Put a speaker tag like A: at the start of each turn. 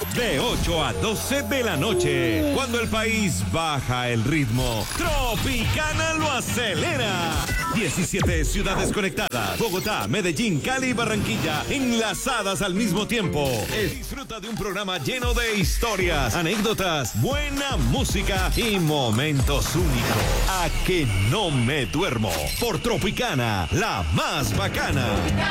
A: De 8 a 12 de la noche, cuando el país baja el ritmo, Tropicana lo acelera. 17 ciudades conectadas, Bogotá, Medellín, Cali y Barranquilla, enlazadas al mismo tiempo. Disfruta de un programa lleno de historias, anécdotas, buena música y momentos únicos. A que no me duermo, por Tropicana, la más bacana.